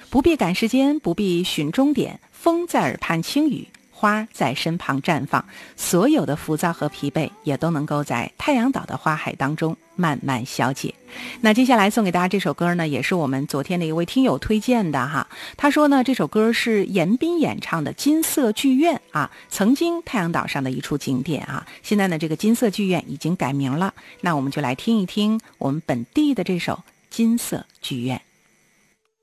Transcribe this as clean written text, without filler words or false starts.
不必赶时间，不必寻终点，风在耳畔轻语，花在身旁绽放，所有的浮躁和疲惫也都能够在太阳岛的花海当中慢慢消解。那接下来送给大家这首歌呢，也是我们昨天的一位听友推荐的哈。他说呢，这首歌是严彬演唱的《金色剧院》啊，曾经太阳岛上的一处景点啊，现在呢这个金色剧院已经改名了。那我们就来听一听我们本地的这首《金色剧院》。